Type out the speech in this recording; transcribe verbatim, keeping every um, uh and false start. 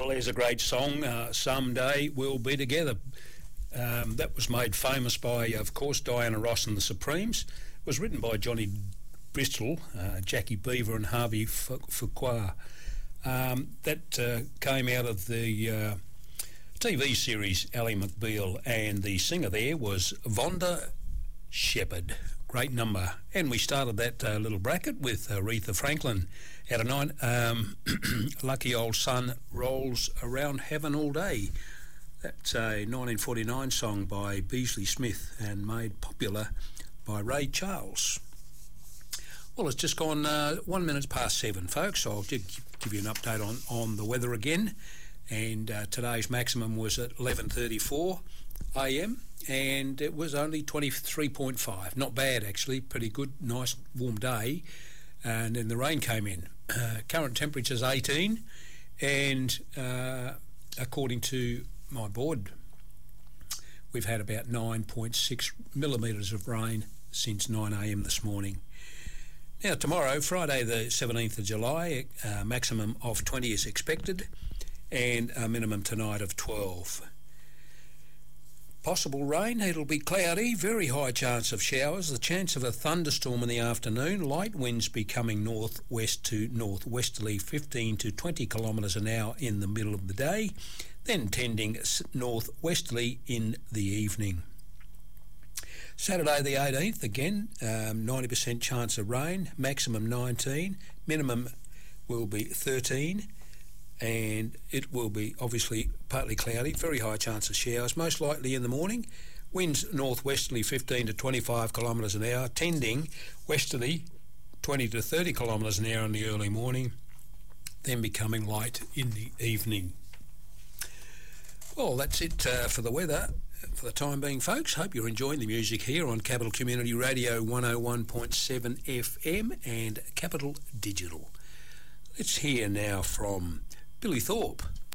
Well, there's a great song, uh, Someday We'll Be Together. Um, that was made famous by, of course, Diana Ross and the Supremes. It was written by Johnny Bristol, uh, Jackie Beaver and Harvey Fuqua. Um, that uh, came out of the uh, T V series Ally McBeal, and the singer there was Vonda Shepherd. Great number. And we started that uh, little bracket with Aretha Franklin out of nine. Um, Lucky Old Sun Rolls Around Heaven All Day. That's a nineteen forty-nine song by Beasley Smith and made popular by Ray Charles. Well, it's just gone uh, one minute past seven, folks. So I'll give you an update on, on the weather again. And uh, today's maximum was at eleven thirty-four a m and it was only twenty-three point five. Not bad, actually. Pretty good, nice, warm day. And then the rain came in. Uh, current temperature's eighteen, and uh, according to my board, we've had about nine point six millimetres of rain since nine a m this morning. Now, tomorrow, Friday the seventeenth of July, a maximum of twenty is expected, and a minimum tonight of twelve. Possible rain, it'll be cloudy, very high chance of showers, the chance of a thunderstorm in the afternoon, light winds becoming northwest to northwesterly fifteen to twenty kilometres an hour in the middle of the day, then tending northwesterly in the evening. Saturday the eighteenth, again, um, ninety percent chance of rain, maximum nineteen, minimum will be thirteen, and it will be obviously partly cloudy, very high chance of showers, most likely in the morning. Winds northwesterly fifteen to twenty-five kilometres an hour, tending westerly twenty to thirty kilometres an hour in the early morning, then becoming light in the evening. Well, that's it uh, for the weather for the time being, folks. Hope you're enjoying the music here on Capital Community Radio one oh one point seven F M and Capital Digital. Let's hear now from Billy Thorpe.